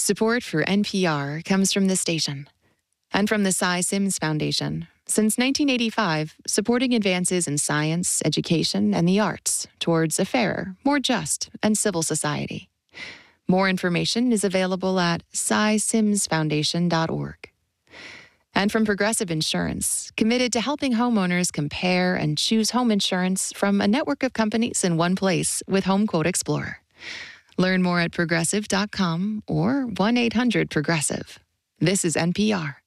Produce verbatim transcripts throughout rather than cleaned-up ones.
Support for N P R comes from this station and from the Cy Sims Foundation. Since nineteen eighty-five, supporting advances in science, education, and the arts towards a fairer, more just, and civil society. More information is available at cy sims foundation dot org. And from Progressive Insurance, committed to helping homeowners compare and choose home insurance from a network of companies in one place with Home Quote Explorer. Learn more at progressive dot com or one eight hundred progressive. This is N P R.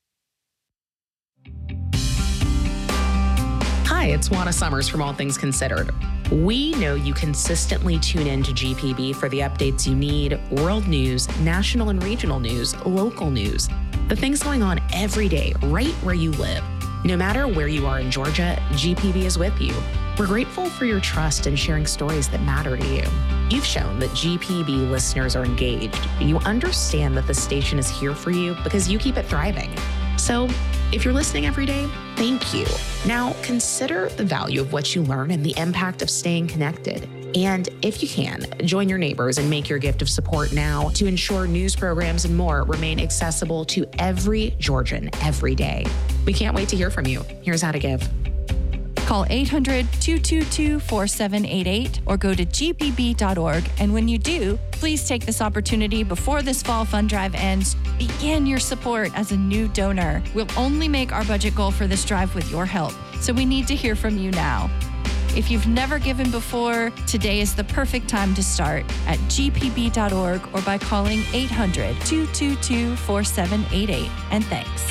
Hi, it's Juana Summers from All Things Considered. We know you consistently tune in to G P B for the updates you need, world news, national and regional news, local news, the things going on every day right where you live. No matter where you are in Georgia, G P B is with you. We're grateful for your trust in sharing stories that matter to you. You've shown that G P B listeners are engaged. You understand that the station is here for you because you keep it thriving. So if you're listening every day, thank you. Now consider the value of what you learn and the impact of staying connected. And if you can, join your neighbors and make your gift of support now to ensure news programs and more remain accessible to every Georgian every day. We can't wait to hear from you. Here's how to give. Call eight hundred, two two two, four seven eight eight or go to g p b dot org. And when you do, please take this opportunity before this fall fund drive ends. Begin your support as a new donor. We'll only make our budget goal for this drive with your help, so we need to hear from you now. If you've never given before, today is the perfect time to start at g p b dot org or by calling eight hundred, two two two, four seven eight eight. And thanks.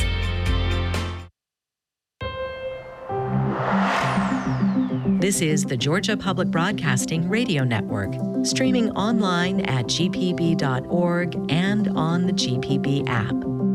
This is the Georgia Public Broadcasting Radio Network, streaming online at g p b dot org and on the G P B app.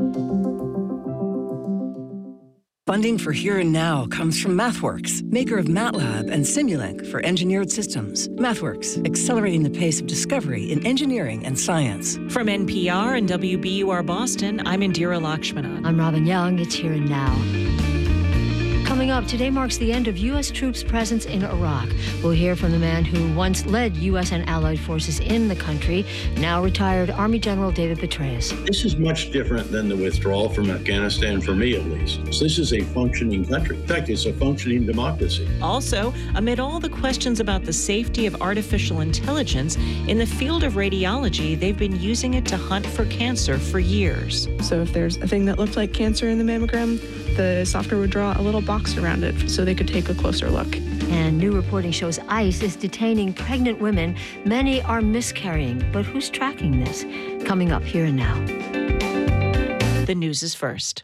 Funding for Here and Now comes from MathWorks, maker of MATLAB and Simulink for engineered systems. MathWorks, accelerating the pace of discovery in engineering and science. From N P R and W B U R Boston, I'm Indira Lakshmana. I'm Robin Young. It's Here and Now. Coming up, today marks the end of U S troops' presence in Iraq. We'll hear from the man who once led U S and allied forces in the country, now retired Army General David Petraeus. This is much different than the withdrawal from Afghanistan, for me at least. This is a functioning country. In fact, it's a functioning democracy. Also, amid all the questions about the safety of artificial intelligence, in the field of radiology, they've been using it to hunt for cancer for years. So if there's a thing that looked like cancer in the mammogram, the software would draw a little box around it so they could take a closer look. And new reporting shows ICE is detaining pregnant women. Many are miscarrying, but who's tracking this? Coming up Here and Now. The news is first.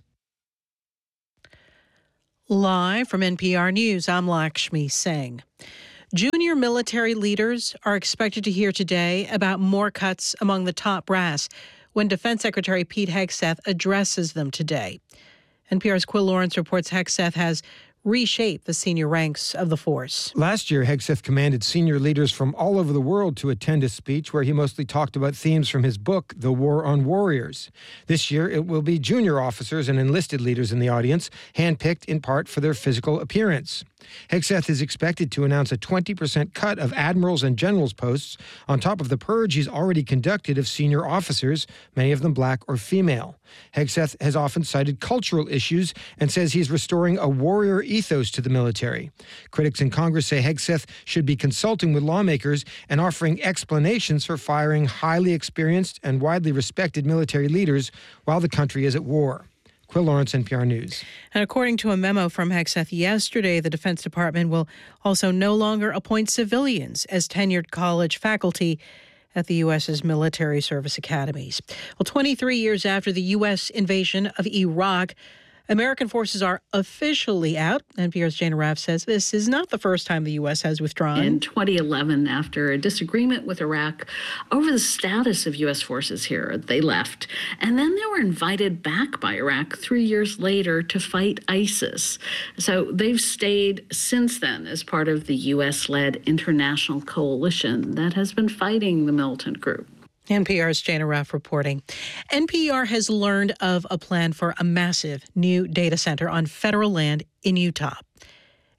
Live from N P R News, I'm Lakshmi Singh. Junior military leaders are expected to hear today about more cuts among the top brass when Defense Secretary Pete Hegseth addresses them today. N P R's Quill Lawrence reports Hegseth has reshaped the senior ranks of the force. Last year, Hegseth commanded senior leaders from all over the world to attend a speech where he mostly talked about themes from his book, The War on Warriors. This year, it will be junior officers and enlisted leaders in the audience, handpicked in part for their physical appearance. Hegseth is expected to announce a twenty percent cut of admirals and generals posts on top of the purge he's already conducted of senior officers, many of them black or female. Hegseth has often cited cultural issues and says he's restoring a warrior ethos to the military. Critics in Congress say Hegseth should be consulting with lawmakers and offering explanations for firing highly experienced and widely respected military leaders while the country is at war. Quill Lawrence, N P R News. And according to a memo from Hegseth yesterday, the Defense Department will also no longer appoint civilians as tenured college faculty at the U S's military service academies. Well, twenty-three years after the U S invasion of Iraq, American forces are officially out. N P R's Jana Raff says this is not the first time the U S has withdrawn. In twenty eleven, after a disagreement with Iraq over the status of U S forces here, they left. And then they were invited back by Iraq three years later to fight ISIS. So they've stayed since then as part of the U S-led international coalition that has been fighting the militant group. N P R's Jana Raff reporting. N P R has learned of a plan for a massive new data center on federal land in Utah.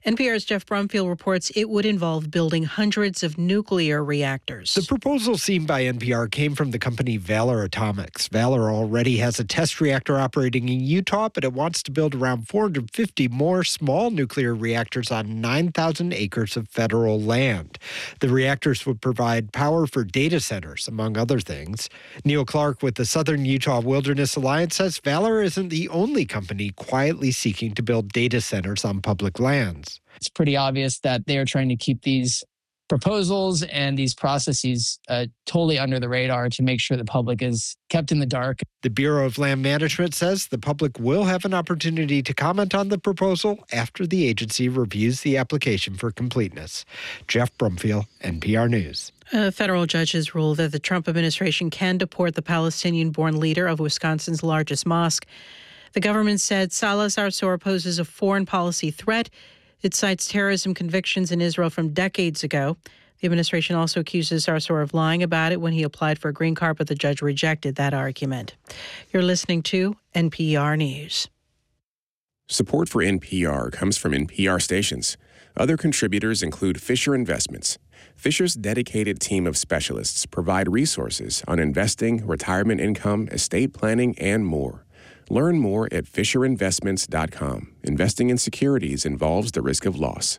N P R's Jeff Brumfield reports it would involve building hundreds of nuclear reactors. The proposal seen by N P R came from the company Valor Atomics. Valor already has a test reactor operating in Utah, but it wants to build around four hundred fifty more small nuclear reactors on nine thousand acres of federal land. The reactors would provide power for data centers, among other things. Neil Clark with the Southern Utah Wilderness Alliance says Valor isn't the only company quietly seeking to build data centers on public lands. It's pretty obvious that they are trying to keep these proposals and these processes uh, totally under the radar to make sure the public is kept in the dark. The Bureau of Land Management says the public will have an opportunity to comment on the proposal after the agency reviews the application for completeness. Jeff Brumfield, N P R News. A federal judge has ruled that the Trump administration can deport the Palestinian-born leader of Wisconsin's largest mosque. The government said Salah Zarzour poses a foreign policy threat. It cites terrorism convictions in Israel from decades ago. The administration also accuses Zarzour of lying about it when he applied for a green card, but the judge rejected that argument. You're listening to N P R News. Support for N P R comes from N P R stations. Other contributors include Fisher Investments. Fisher's dedicated team of specialists provide resources on investing, retirement income, estate planning, and more. Learn more at fisher investments dot com. Investing in securities involves the risk of loss.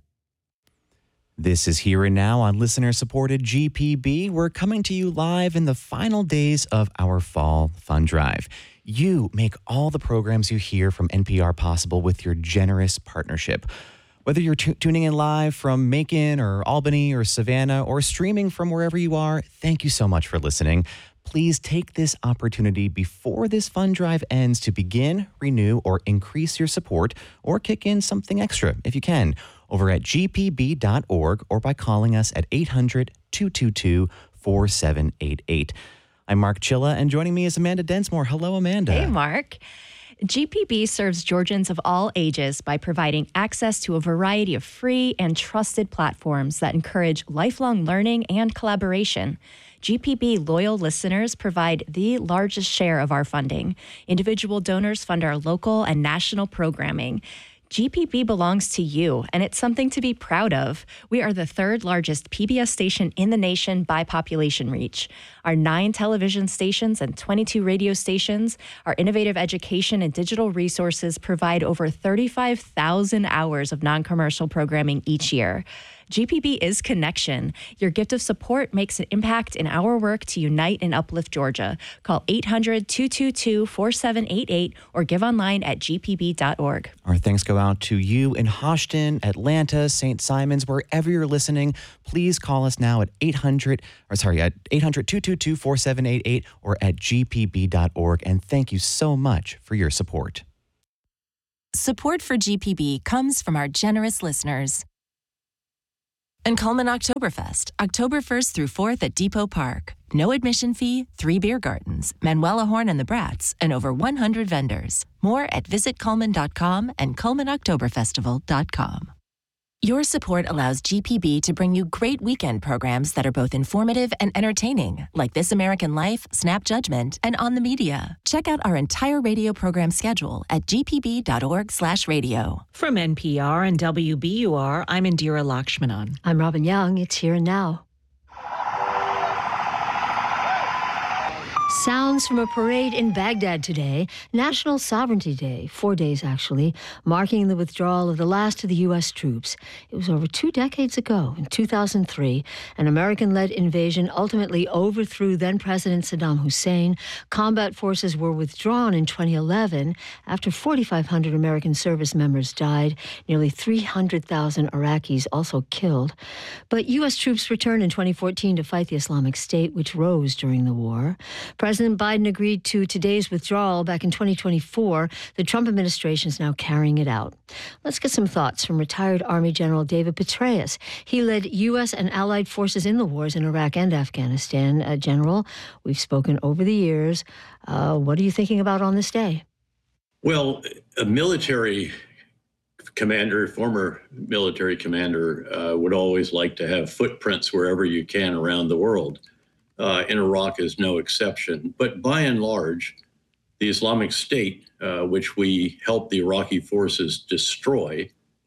This is Here and Now on listener-supported G P B. We're coming to you live in the final days of our Fall Fund Drive. You make all the programs you hear from N P R possible with your generous partnership. Whether you're t- tuning in live from Macon or Albany or Savannah or streaming from wherever you are, thank you so much for listening. Please take this opportunity before this fund drive ends to begin, renew, or increase your support, or kick in something extra if you can over at g p b dot org or by calling us at eight hundred, two two two, four seven eight eight. I'm Mark Chilla, and joining me is Amanda Densmore. Hello, Amanda. Hey, Mark. G P B serves Georgians of all ages by providing access to a variety of free and trusted platforms that encourage lifelong learning and collaboration. G P B loyal listeners provide the largest share of our funding. Individual donors fund our local and national programming. G P B belongs to you, and it's something to be proud of. We are the third largest P B S station in the nation by population reach. Our nine television stations and twenty-two radio stations, our innovative education and digital resources provide over thirty-five thousand hours of non-commercial programming each year. G P B is connection. Your gift of support makes an impact in our work to unite and uplift Georgia. Call eight hundred, two two two, four seven eight eight or give online at g p b dot org. Our thanks go out to you in Hoshton, Atlanta, Saint Simons, wherever you're listening. Please call us now at eight hundred, or sorry, at eight hundred, two two two, four seven eight eight or at g p b dot org. And thank you so much for your support. Support for G P B comes from our generous listeners. And Coleman Oktoberfest, October first through fourth at Depot Park. No admission fee, three beer gardens, Manuela Horn and the Brats, and over one hundred vendors. More at visit coleman dot com and coleman oktober festival dot com. Your support allows G P B to bring you great weekend programs that are both informative and entertaining, like This American Life, Snap Judgment, and On the Media. Check out our entire radio program schedule at g p b dot org slash radio. From N P R and W B U R, I'm Indira Lakshmanan. I'm Robin Young. It's Here and Now. Sounds from a parade in Baghdad today, National Sovereignty Day, four days actually, marking the withdrawal of the last of the U S troops. It was over two decades ago, in two thousand three, an American-led invasion ultimately overthrew then-President Saddam Hussein. Combat forces were withdrawn in twenty eleven after forty-five hundred American service members died, nearly three hundred thousand Iraqis also killed. But U S troops returned in twenty fourteen to fight the Islamic State, which rose during the war. President Biden agreed to today's withdrawal back in twenty twenty-four. The Trump administration is now carrying it out. Let's get some thoughts from retired Army General David Petraeus. He led U S and allied forces in the wars in Iraq and Afghanistan. Uh, General, we've spoken over the years. Uh, what are you thinking about on this day? Well, a military commander, former military commander, uh, would always like to have footprints wherever you can around the world. Uh, and Iraq is no exception. But by and large, the Islamic State, uh, which we helped the Iraqi forces destroy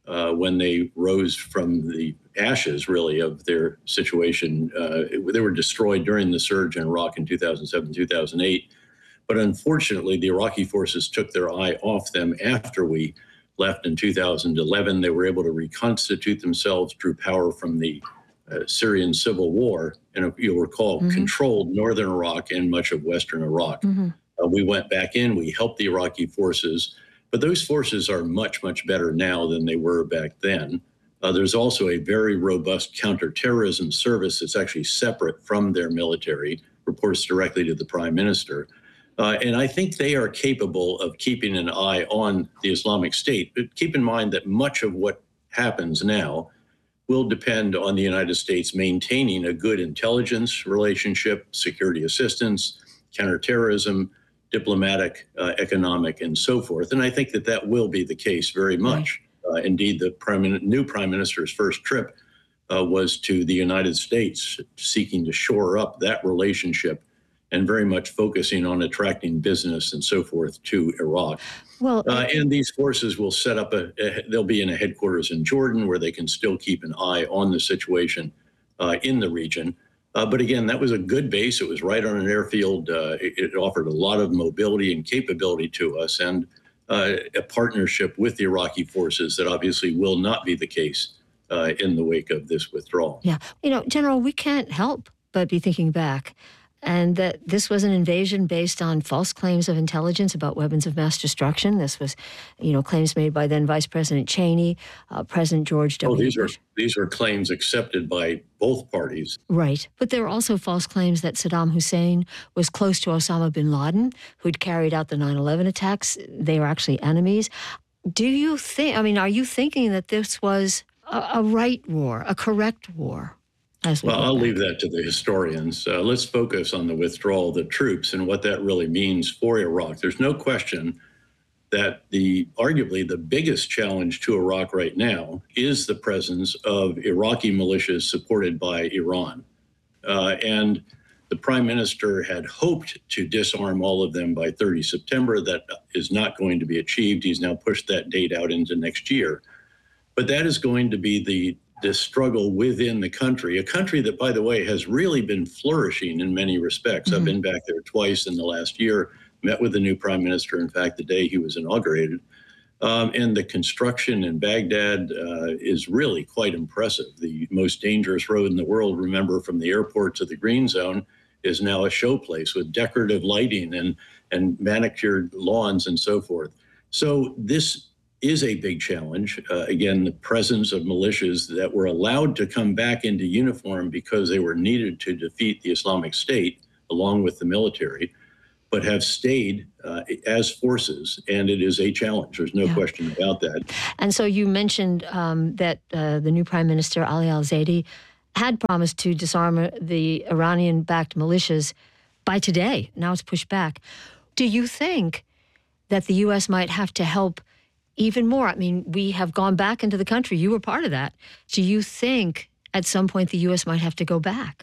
uh, when they rose from the ashes, really, of their situation. Uh, they were destroyed during the surge in Iraq in two thousand seven, two thousand eight. But unfortunately, the Iraqi forces took their eye off them after we left in two thousand eleven. They were able to reconstitute themselves, drew power from the uh, Syrian civil war, and you'll recall, mm-hmm. controlled northern Iraq and much of western Iraq. Mm-hmm. Uh, we went back in, we helped the Iraqi forces, but those forces are much, much better now than they were back then. Uh, there's also a very robust counterterrorism service that's actually separate from their military, reports directly to the prime minister. Uh, and I think they are capable of keeping an eye on the Islamic State. But keep in mind that much of what happens now will depend on the United States maintaining a good intelligence relationship, security assistance, counterterrorism, diplomatic, uh, economic, and so forth. And I think that that will be the case very much. Uh, indeed, the prime, new prime minister's first trip uh, was to the United States, seeking to shore up that relationship and very much focusing on attracting business and so forth to Iraq. Well, uh, and these forces will set up a, a, they'll be in a headquarters in Jordan where they can still keep an eye on the situation uh, in the region. Uh, but again, that was a good base. It was right on an airfield. Uh, it, it offered a lot of mobility and capability to us, and uh, a partnership with the Iraqi forces that obviously will not be the case uh, in the wake of this withdrawal. Yeah. You know, General, we can't help but be thinking back, and that this was an invasion based on false claims of intelligence about weapons of mass destruction. This was, you know, claims made by then Vice President Cheney, uh, President George W. Oh, these Bush. are these are claims accepted by both parties. Right. But there were also false claims that Saddam Hussein was close to Osama bin Laden, who'd carried out the nine eleven attacks. They were actually enemies. Do you think, I mean, are you thinking that this was a, a right war, a correct war? Well, I'll leave that to the historians. Uh, let's focus on the withdrawal of the troops and what that really means for Iraq. There's no question that the arguably the biggest challenge to Iraq right now is the presence of Iraqi militias supported by Iran. Uh, and the prime minister had hoped to disarm all of them by thirty September. That is not going to be achieved. He's now pushed that date out into next year. But that is going to be the this struggle within the country, a country that, by the way, has really been flourishing in many respects. Mm-hmm. I've been back there twice in the last year, met with the new prime minister, in fact, the day he was inaugurated. Um, and the construction in Baghdad uh, is really quite impressive. The most dangerous road in the world, remember, from the airport to the green zone, is now a showplace with decorative lighting and, and manicured lawns and so forth. So this is a big challenge. Uh, again, the presence of militias that were allowed to come back into uniform because they were needed to defeat the Islamic State, along with the military, but have stayed uh, as forces, and it is a challenge. There's no yeah. question about that. And so you mentioned um, that uh, the new Prime Minister, Ali al-Zaidi, had promised to disarm the Iranian-backed militias by today. Now it's pushed back. Do you think that the U S might have to help even more? I mean, we have gone back into the country. You were part of that. Do you think at some point the U S might have to go back?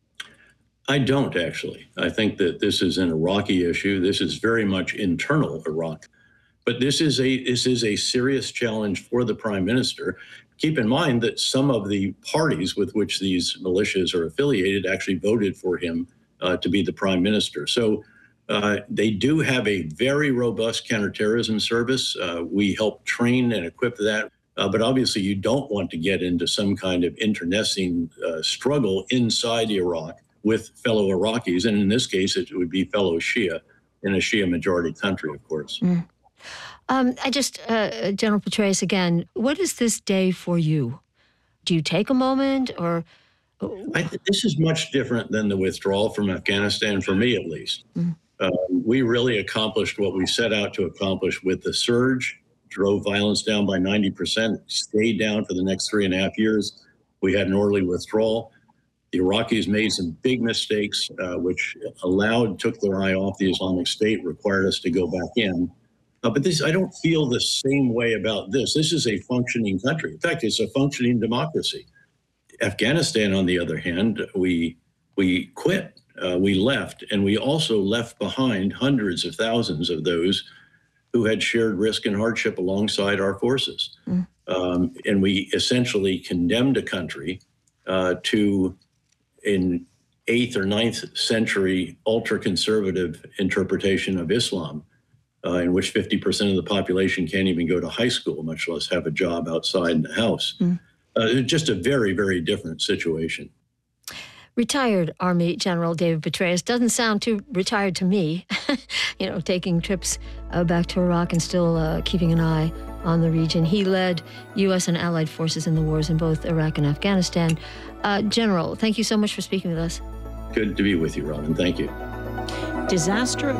I don't, actually. I think that this is an Iraqi issue. This is very much internal Iraq. But this is a this is a serious challenge for the prime minister. Keep in mind that some of the parties with which these militias are affiliated actually voted for him uh, to be the prime minister. So Uh, they do have a very robust counterterrorism service. Uh, we help train and equip that. Uh, but obviously, you don't want to get into some kind of internecine uh, struggle inside Iraq with fellow Iraqis. And in this case, it would be fellow Shia in a Shia majority country, of course. Mm. Um, I just, uh, General Petraeus, again, what is this day for you? Do you take a moment or? I th- this is much different than the withdrawal from Afghanistan, for me at least. Mm. Uh, we really accomplished what we set out to accomplish with the surge, drove violence down by ninety percent, stayed down for the next three and a half years. We had an orderly withdrawal. The Iraqis made some big mistakes, uh, which allowed, took their eye off the Islamic State, required us to go back in. Uh, but this, I don't feel the same way about this. This is a functioning country. In fact, it's a functioning democracy. Afghanistan, on the other hand, we we quit. Uh, we left, and we also left behind hundreds of thousands of those who had shared risk and hardship alongside our forces. Mm. Um, and we essentially condemned a country uh, to an eighth or ninth century ultra-conservative interpretation of Islam, uh, in which fifty percent of the population can't even go to high school, much less have a job outside the house. Mm. Uh, just a very, very different situation. Retired Army General David Petraeus doesn't sound too retired to me, you know, taking trips uh, back to Iraq and still uh, keeping an eye on the region. He led U S and allied forces in the wars in both Iraq and Afghanistan. Uh, General, thank you so much for speaking with us. Good to be with you, Robin. Thank you. Disaster.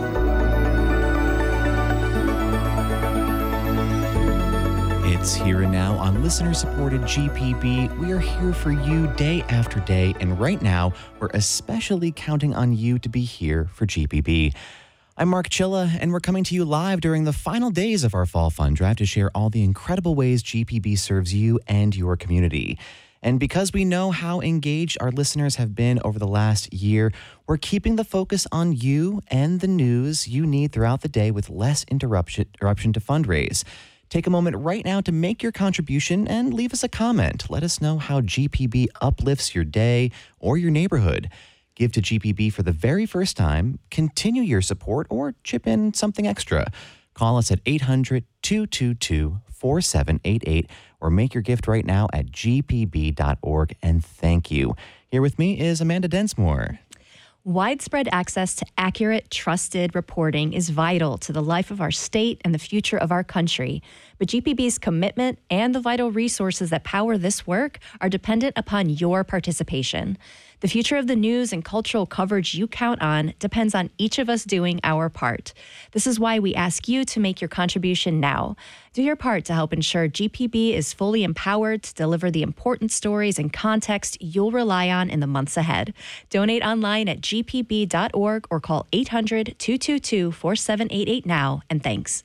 It's Here and Now on listener-supported G P B. We are here for you day after day, and right now, we're especially counting on you to be here for G P B. I'm Mark Chilla, and we're coming to you live during the final days of our Fall Fund Drive to share all the incredible ways G P B serves you and your community. And because we know how engaged our listeners have been over the last year, we're keeping the focus on you and the news you need throughout the day with less interruption, interruption to fundraise. Take a moment right now to make your contribution and leave us a comment. Let us know how G P B uplifts your day or your neighborhood. Give to G P B for the very first time, continue your support, or chip in something extra. Call us at eight hundred, two two two, four seven eight eight or make your gift right now at g p b dot org. And thank you. Here with me is Amanda Densmore. Widespread access to accurate, trusted reporting is vital to the life of our state and the future of our country. But G P B's commitment and the vital resources that power this work are dependent upon your participation. The future of the news and cultural coverage you count on depends on each of us doing our part. This is why we ask you to make your contribution now. Do your part to help ensure G P B is fully empowered to deliver the important stories and context you'll rely on in the months ahead. Donate online at g p b dot org or call eight hundred, two two two, four seven eight eight now, and thanks.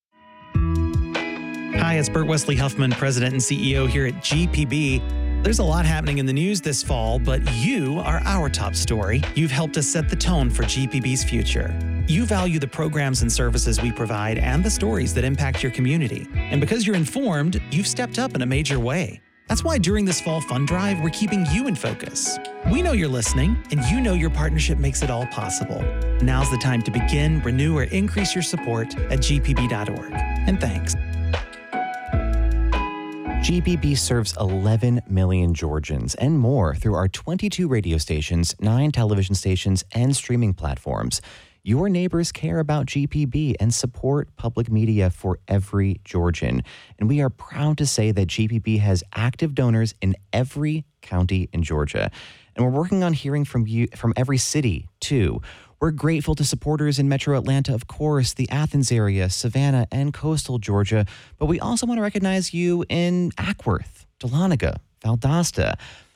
Hi, it's Burt Wesley Huffman, President and C E O here at G P B. There's a lot happening in the news this fall, but you are our top story. You've helped us set the tone for G P B's future. You value the programs and services we provide and the stories that impact your community. And because you're informed, you've stepped up in a major way. That's why during this Fall Fund Drive, we're keeping you in focus. We know you're listening, and you know your partnership makes it all possible. Now's the time to begin, renew, or increase your support at g p b dot org. And thanks. G P B serves eleven million Georgians and more through our twenty-two radio stations, nine television stations, and streaming platforms. Your neighbors care about G P B and support public media for every Georgian. And we are proud to say that G P B has active donors in every county in Georgia. And we're working on hearing from you from every city, too. We're grateful to supporters in Metro Atlanta, of course, the Athens area, Savannah, and coastal Georgia. But we also want to recognize you in Ackworth, Dahlonega, Valdosta.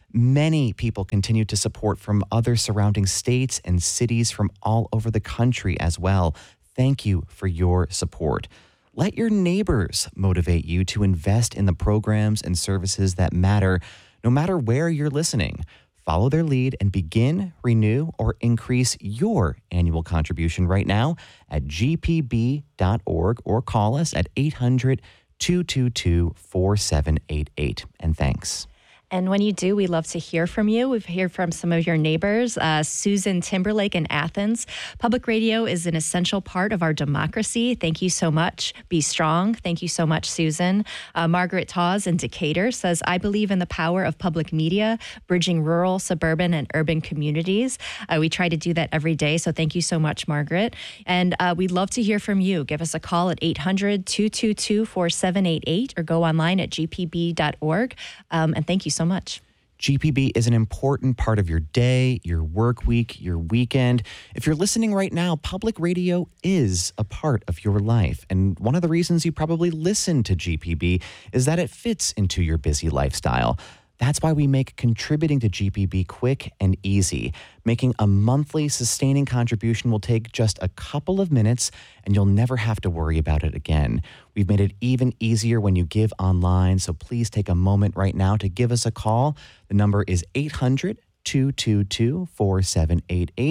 Many people continue to support from other surrounding states and cities from all over the country as well. Thank you for your support. Let your neighbors motivate you to invest in the programs and services that matter, no matter where you're listening. Follow their lead and begin, renew, or increase your annual contribution right now at g p b dot org or call us at eight hundred, two two two, four seven eight eight. And thanks. And when you do, we love to hear from you. We've heard from some of your neighbors. Uh, Susan Timberlake in Athens. Public radio is an essential part of our democracy. Thank you so much. Be strong. Thank you so much, Susan. Uh, Margaret Tawes in Decatur says, I believe in the power of public media, bridging rural, suburban, and urban communities. Uh, we try to do that every day. So thank you so much, Margaret. And uh, we'd love to hear from you. Give us a call at eight hundred, two two two, four seven eight eight or go online at g p b dot org. Um, and thank you so much. G P B is an important part of your day, your work week, your weekend. If you're listening right now, public radio is a part of your life. And one of the reasons you probably listen to G P B is that it fits into your busy lifestyle. That's why we make contributing to G P B quick and easy. Making a monthly sustaining contribution will take just a couple of minutes, and you'll never have to worry about it again. We've made it even easier when you give online, so please take a moment right now to give us a call. The number is eight hundred, two two two, four seven eight eight,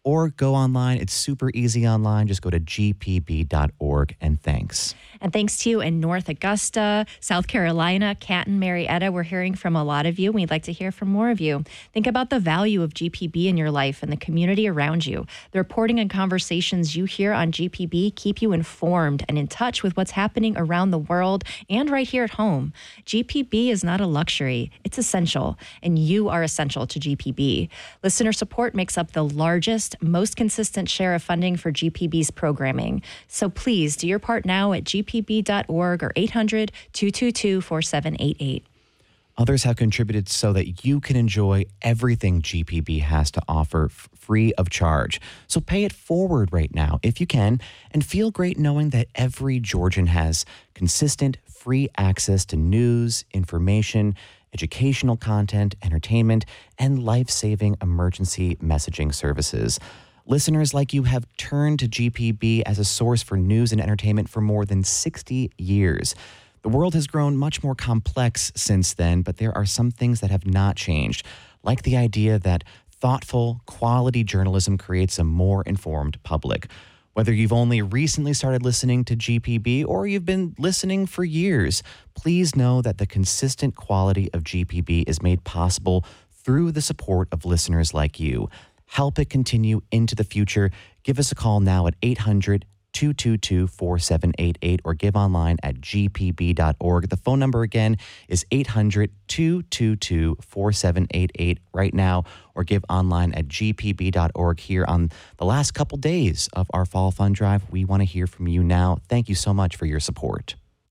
or go online. It's super easy online. Just go to g p b dot org, and thanks. And thanks to you in North Augusta, South Carolina, Canton, Marietta. We're hearing from a lot of you. We'd like to hear from more of you. Think about the value of G P B in your life and the community around you. The reporting and conversations you hear on G P B keep you informed and in touch with what's happening around the world and right here at home. G P B is not a luxury. It's essential, and you are essential to G P B. Listener support makes up the largest, most consistent share of funding for G P B's programming. So please do your part now at g p b dot org or eight hundred, two two two, four seven eight eight. Others have contributed so that you can enjoy everything G P B has to offer f- free of charge. So pay it forward right now if you can, and feel great knowing that every Georgian has consistent, free access to news, information, educational content, entertainment, and life-saving emergency messaging services. Listeners like you have turned to G P B as a source for news and entertainment for more than sixty years. The world has grown much more complex since then, but there are some things that have not changed, like the idea that thoughtful, quality journalism creates a more informed public. Whether you've only recently started listening to G P B or you've been listening for years, please know that the consistent quality of G P B is made possible through the support of listeners like you. Help it continue into the future. Give us a call now at eight hundred, two two two, four seven eight eight or give online at g p b dot org. The phone number again is eight hundred, two two two, four seven eight eight right now, or give online at g p b dot org. Here on the last couple days of our Fall Fund Drive, we want to hear from you now. Thank you so much for your support.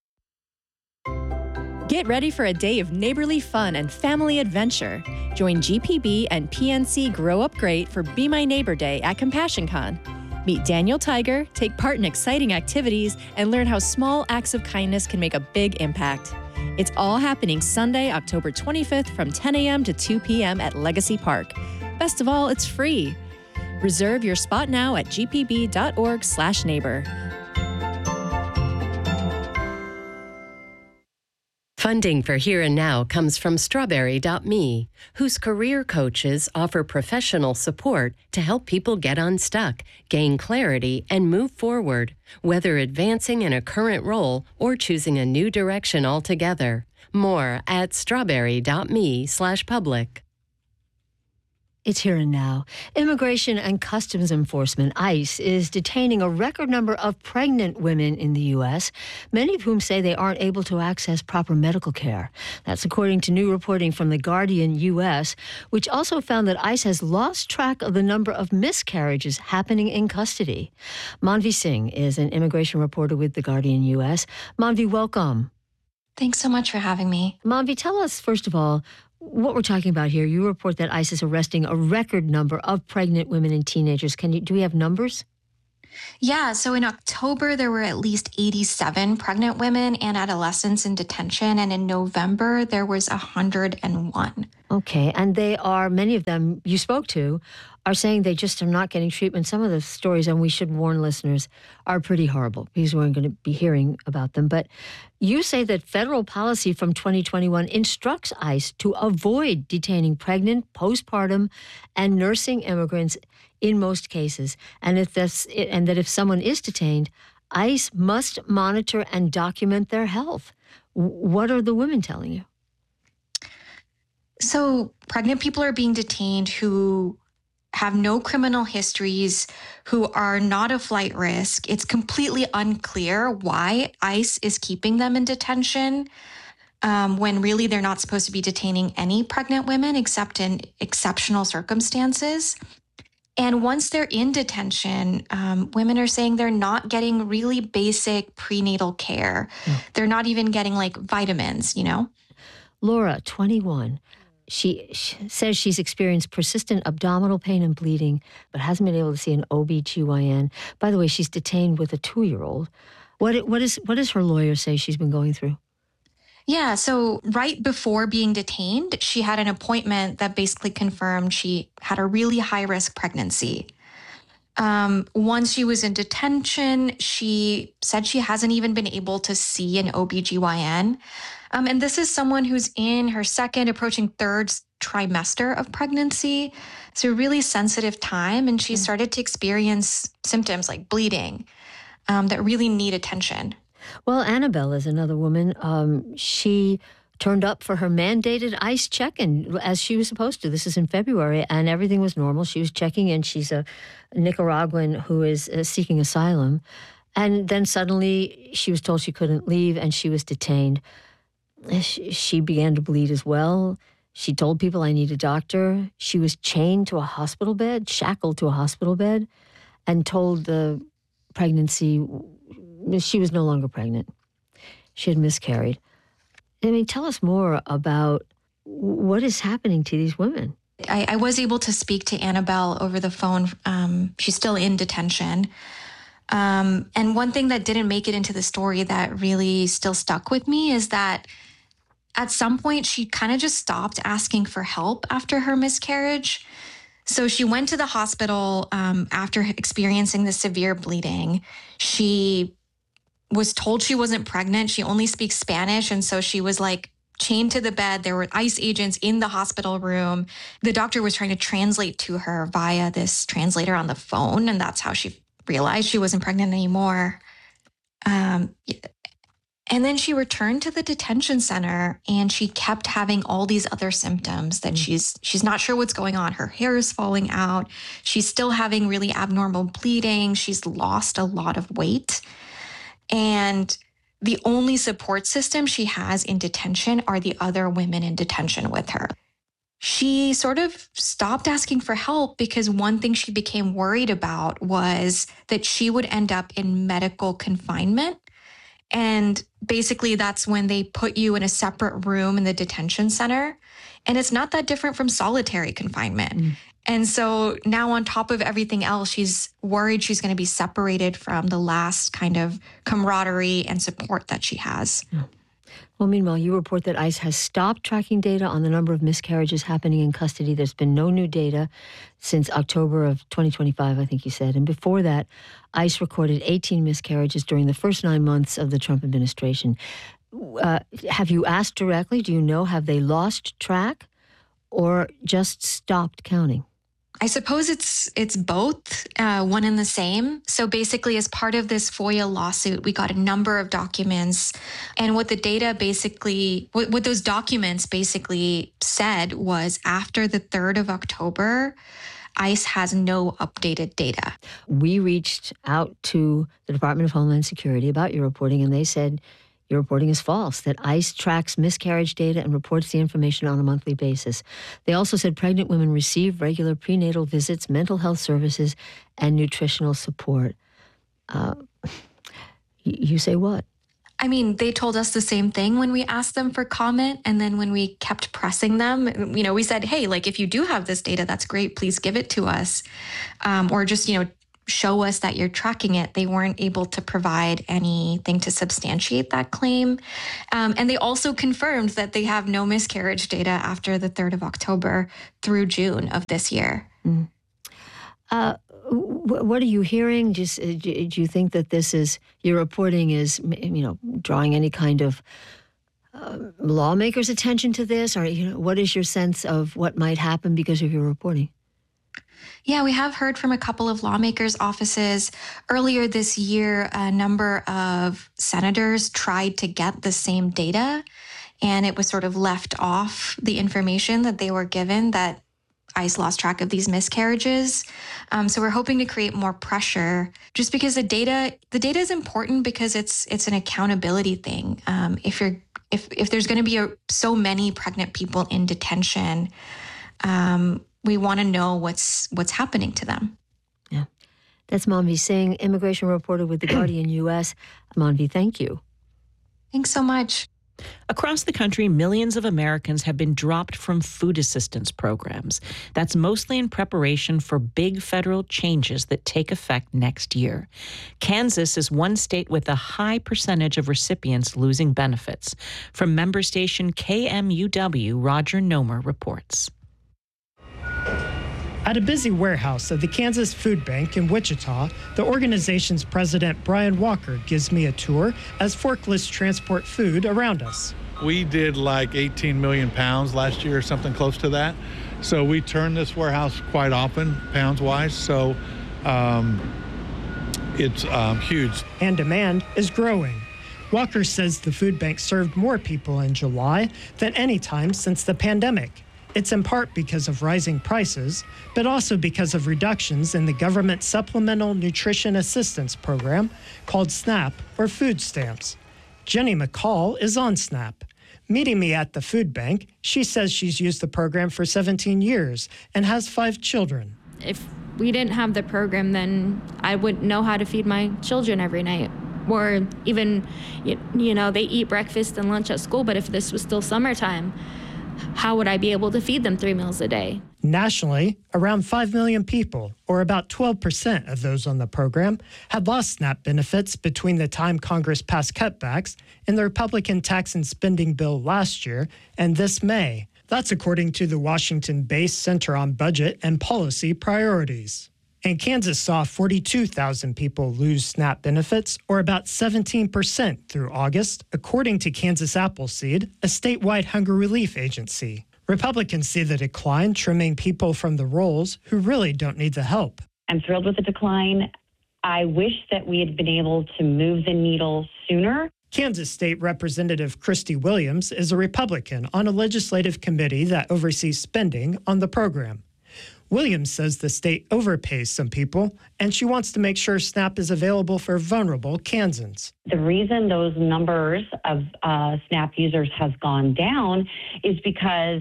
Get ready for a day of neighborly fun and family adventure. Join G P B and P N C Grow Up Great for Be My Neighbor Day at Compassion Con. Meet Daniel Tiger, take part in exciting activities, and learn how small acts of kindness can make a big impact. It's all happening Sunday, October twenty-fifth from ten a.m. to two p.m. at Legacy Park. Best of all, it's free. Reserve your spot now at g p b dot org slash neighbor. Funding for Here and Now comes from Strawberry dot me, whose career coaches offer professional support to help people get unstuck, gain clarity, and move forward, whether advancing in a current role or choosing a new direction altogether. More at strawberry dot me slash public. It's Here and Now. Immigration and Customs Enforcement, ICE, is detaining a record number of pregnant women in the U S, many of whom say they aren't able to access proper medical care. That's according to new reporting from The Guardian U S, which also found that ICE has lost track of the number of miscarriages happening in custody. Manvi Singh is an immigration reporter with The Guardian U S. Manvi, welcome. Thanks so much for having me. Manvi, tell us, first of all, what we're talking about here. You report that ICE is arresting a record number of pregnant women and teenagers. Can you, do we have numbers? Yeah, so in October, there were at least eighty-seven pregnant women and adolescents in detention, and in November, there was one hundred one. Okay, and they are, many of them you spoke to, are saying they just are not getting treatment. Some of the stories, and we should warn listeners, are pretty horrible because we're going to be hearing about them. But you say that federal policy from twenty twenty-one instructs ICE to avoid detaining pregnant, postpartum, and nursing immigrants in most cases, and if this, and that if someone is detained, ICE must monitor and document their health. What are the women telling you? So pregnant people are being detained who have no criminal histories, who are not a flight risk. It's completely unclear why ICE is keeping them in detention um, when really they're not supposed to be detaining any pregnant women except in exceptional circumstances. And once they're in detention, um, women are saying they're not getting really basic prenatal care. Mm. They're not even getting like vitamins, you know? Laura, twenty-one. She, she says she's experienced persistent abdominal pain and bleeding, but hasn't been able to see an O B G Y N. By the way, she's detained with a two-year-old. What, what, is, what does her lawyer say she's been going through? Yeah, so right before being detained, she had an appointment that basically confirmed she had a really high-risk pregnancy. Um, once she was in detention, she said she hasn't even been able to see an O B G Y N. Um, and this is someone who's in her second, approaching third trimester of pregnancy. So a really sensitive time. And she started to experience symptoms like bleeding um, that really need attention. Well, Annabelle is another woman. Um, she turned up for her mandated ICE check-in as she was supposed to. This is in February, and everything was normal. She was checking in. She's a Nicaraguan who is uh, seeking asylum. And then suddenly she was told she couldn't leave, and she was detained. She, she began to bleed as well. She told people, I need a doctor. She was chained to a hospital bed, shackled to a hospital bed, and told the pregnancy, she was no longer pregnant. She had miscarried. I mean, tell us more about what is happening to these women. I, I was able to speak to Annabelle over the phone. Um, she's still in detention. Um, and one thing that didn't make it into the story that really still stuck with me is that at some point she kind of just stopped asking for help after her miscarriage. So she went to the hospital um, after experiencing the severe bleeding. She was told she wasn't pregnant. She only speaks Spanish. And so she was like chained to the bed. There were ICE agents in the hospital room. The doctor was trying to translate to her via this translator on the phone. And that's how she realized she wasn't pregnant anymore. Um, and then she returned to the detention center, and she kept having all these other symptoms that mm-hmm. she's she's not sure what's going on. Her hair is falling out. She's still having really abnormal bleeding. She's lost a lot of weight. And the only support system she has in detention are the other women in detention with her. She sort of stopped asking for help because one thing she became worried about was that she would end up in medical confinement. And basically that's when they put you in a separate room in the detention center. And it's not that different from solitary confinement. Mm. And so now on top of everything else, she's worried she's going to be separated from the last kind of camaraderie and support that she has. Yeah. Well, meanwhile, you report that ICE has stopped tracking data on the number of miscarriages happening in custody. There's been no new data since October of twenty twenty-five, I think you said. And before that, ICE recorded eighteen miscarriages during the first nine months of the Trump administration. Uh, have you asked directly? Do you know, have they lost track or just stopped counting? I suppose it's it's both, uh, one and the same. So basically, as part of this FOIA lawsuit, we got a number of documents. And what the data basically, what, what those documents basically said was after the third of October, ICE has no updated data. We reached out to the Department of Homeland Security about your reporting, and they said, your reporting is false, that ICE tracks miscarriage data and reports the information on a monthly basis. They also said pregnant women receive regular prenatal visits, mental health services, and nutritional support. Uh, you say what? I mean, they told us the same thing when we asked them for comment. And then when we kept pressing them, you know, we said, hey, like, if you do have this data, that's great. Please give it to us. Um, or just, you know, show us that you're tracking it. They weren't able to provide anything to substantiate that claim. Um, and they also confirmed that they have no miscarriage data after the third of October through June of this year. Mm. Uh, what are you hearing? Just, do you think that this is, your reporting is, you know, drawing any kind of uh, lawmakers' attention to this? Or, you know, what is your sense of what might happen because of your reporting? Yeah, we have heard from a couple of lawmakers' offices. Earlier this year, a number of senators tried to get the same data, and it was sort of left off the information that they were given that ICE lost track of these miscarriages. Um, so we're hoping to create more pressure, just because the data the data is important because it's it's an accountability thing. Um, if you're if if there's going to be a, so many pregnant people in detention, um, we want to know what's what's happening to them. Yeah. That's Manvi Singh, immigration reporter with The Guardian U S. Manvi, thank you. Thanks so much. Across the country, millions of Americans have been dropped from food assistance programs. That's mostly in preparation for big federal changes that take effect next year. Kansas is one state with a high percentage of recipients losing benefits. From member station K M U W, Roger Nomer reports. At a busy warehouse of the Kansas Food Bank in Wichita, the organization's president, Brian Walker, gives me a tour as forklifts transport food around us. We did like eighteen million pounds last year or something close to that. So we turn this warehouse quite often, pounds-wise. So um, it's um, huge. And demand is growing. Walker says the food bank served more people in July than any time since the pandemic. It's in part because of rising prices, but also because of reductions in the government Supplemental Nutrition Assistance Program called SNAP or food stamps. Jenny McCall is on SNAP. Meeting me at the food bank, she says she's used the program for seventeen years and has five children. If we didn't have the program, then I wouldn't know how to feed my children every night. Or even, you know, they eat breakfast and lunch at school, but if this was still summertime, how would I be able to feed them three meals a day? Nationally, around five million people, or about twelve percent of those on the program, had lost SNAP benefits between the time Congress passed cutbacks in the Republican tax and spending bill last year and this May. That's according to the Washington-based Center on Budget and Policy Priorities. And Kansas saw forty-two thousand people lose SNAP benefits, or about seventeen percent through August, according to Kansas Appleseed, a statewide hunger relief agency. Republicans see the decline trimming people from the rolls who really don't need the help. I'm thrilled with the decline. I wish that we had been able to move the needle sooner. Kansas State Representative Christy Williams is a Republican on a legislative committee that oversees spending on the program. Williams says the state overpays some people, and she wants to make sure SNAP is available for vulnerable Kansans. The reason those numbers of uh, SNAP users has gone down is because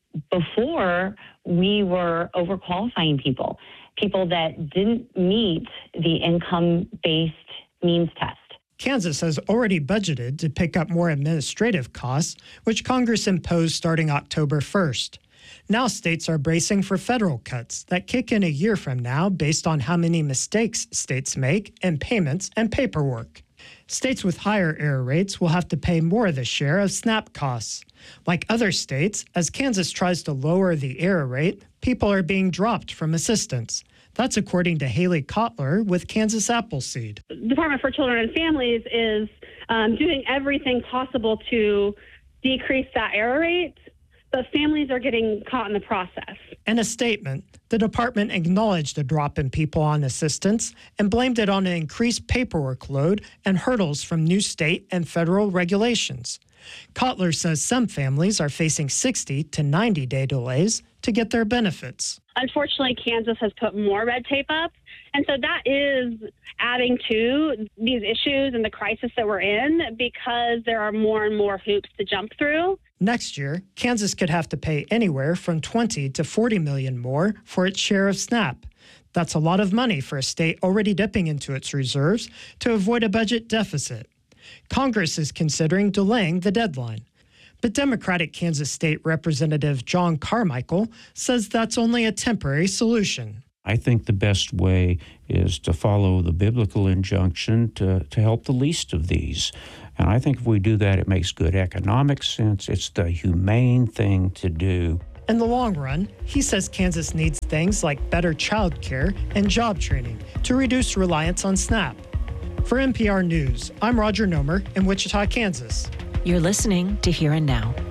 before we were overqualifying people, people that didn't meet the income-based means test. Kansas has already budgeted to pick up more administrative costs, which Congress imposed starting October first. Now states are bracing for federal cuts that kick in a year from now based on how many mistakes states make in payments and paperwork. States with higher error rates will have to pay more this share of SNAP costs. Like other states, as Kansas tries to lower the error rate, people are being dropped from assistance. That's according to Haley Kotler with Kansas Appleseed. The Department for Children and Families is um, doing everything possible to decrease that error rate, but families are getting caught in the process. In a statement, the department acknowledged the drop in people on assistance and blamed it on an increased paperwork load and hurdles from new state and federal regulations. Kotler says some families are facing sixty to ninety day delays to get their benefits. Unfortunately, Kansas has put more red tape up, and so that is adding to these issues and the crisis that we're in because there are more and more hoops to jump through. Next year, Kansas could have to pay anywhere from twenty to forty million more for its share of SNAP. That's a lot of money for a state already dipping into its reserves to avoid a budget deficit. Congress is considering delaying the deadline. But Democratic Kansas State Representative John Carmichael says that's only a temporary solution. I think the best way is to follow the biblical injunction to, to help the least of these. And I think if we do that, it makes good economic sense. It's the humane thing to do. In the long run, he says Kansas needs things like better child care and job training to reduce reliance on SNAP. For N P R News, I'm Roger Nomer in Wichita, Kansas. You're listening to Here and Now.